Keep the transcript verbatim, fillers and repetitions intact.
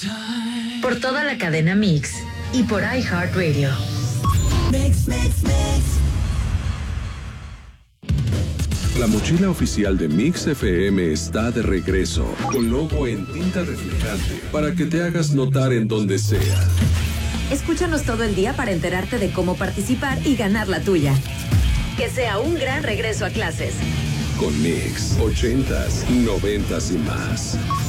Por toda la cadena Mix y por iHeartRadio. Mix, mix, mix. La mochila oficial de Mix F M está de regreso, con logo en tinta reflejante, para que te hagas notar en donde sea. Escúchanos todo el día para enterarte de cómo participar y ganar la tuya. Que sea un gran regreso a clases. Con Mix, ochentas, noventas y más.